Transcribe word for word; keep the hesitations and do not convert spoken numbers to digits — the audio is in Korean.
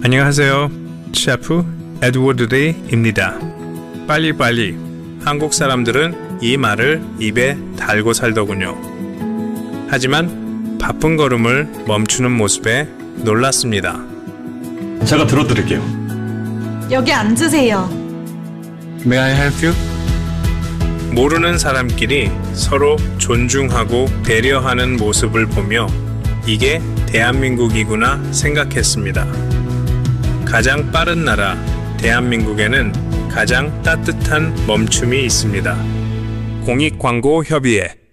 안녕하세요. 셰프 에드워드 데이입니다. 빨리빨리. 한국 사람들은 이 말을 입에 달고 살더군요. 하지만 바쁜 걸음을 멈추는 모습에 놀랐습니다. 제가 들어드릴게요. 여기 앉으세요. May I help you? 모르는 사람끼리 서로 존중하고 배려하는 모습을 보며 이게 대한민국이구나 생각했습니다. 가장 빠른 나라 대한민국에는 가장 따뜻한 멈춤이 있습니다. 공익광고협의회